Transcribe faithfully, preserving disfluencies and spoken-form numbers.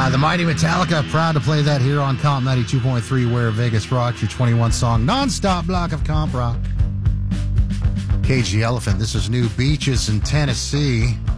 Uh, the Mighty Metallica, proud to play that here on Comp ninety-two point three, where Vegas rocks, your twenty-one song non-stop block of Comp Rock. Cage the Elephant, this is New Beaches in Tennessee.